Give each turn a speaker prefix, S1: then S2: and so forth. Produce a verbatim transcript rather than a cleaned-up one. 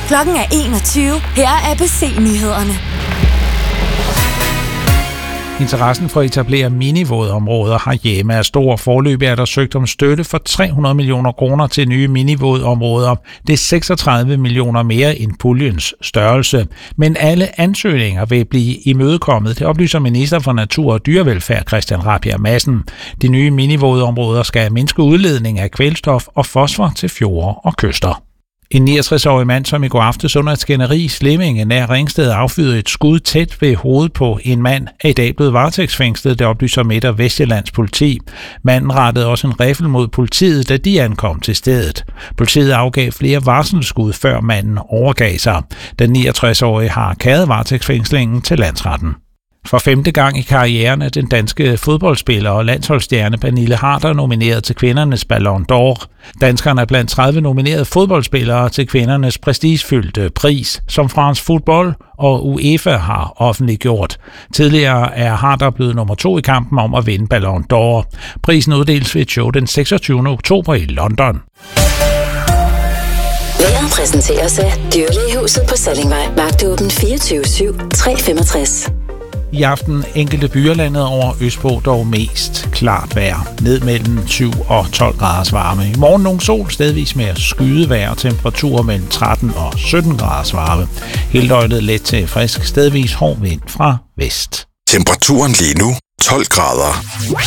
S1: Klokken er enogtyve. Her er A B C-nyhederne.
S2: Interessen for at etablere minivådområder herhjemme er stor. Foreløbig er der søgt om støtte for tre hundrede millioner kroner til nye minivådområder. Det er seksogtredive millioner mere end puljens størrelse. Men alle ansøgninger vil blive imødekommet. Det oplyser minister for Natur og Dyrevelfærd Christian Rabjerg Madsen. De nye minivådområder skal mindske udledning af kvælstof og fosfor til fjorde og kyster. En niogtres-årig mand, som i går aftes under et skænderi i Slimminge nær Ringsted affyrede et skud tæt ved hovedet på en mand, er i dag blevet varetægtsfængslet, det oplyser Midt- og Vestjyllands politi. Manden rettede også en riffel mod politiet, da de ankom til stedet. Politiet afgav flere varselsskud, før manden overgav sig. Den niogtres-årige har kæret varetægtsfængslingen til landsretten. For femte gang i karrieren er den danske fodboldspiller og landsholdsstjerne Pernille Harder nomineret til kvindernes Ballon d'Or. Danskerne er blandt tredive nominerede fodboldspillere til kvindernes prestigefyldte pris, som France Football og UEFA har offentliggjort. Tidligere er Harder blevet nummer to i kampen om at vinde Ballon d'Or. Prisen uddeles ved et show den seksogtyvende oktober i London.
S3: Vejret præsenteres af Dyrlægehuset på Sallingvej. Vagtåben fireogtyve syv tre femogtres.
S2: I aften enkelte byer landet over østpå dog mest klart vejr. Ned mellem syv og tolv graders varme. I morgen nogle sol, stedvis med skyde vejr og temperaturer mellem tretten og sytten graders varme. Hele døgnet let til frisk, stedvis hård vind fra vest.
S4: Temperaturen lige nu tolv grader.